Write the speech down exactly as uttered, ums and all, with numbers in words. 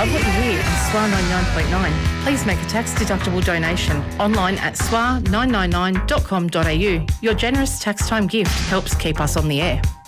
love what you hear on S W A ninety-nine point nine. Please make a tax-deductible donation online at S W A nine nine nine dot com dot a u. Your generous tax time gift helps keep us on the air.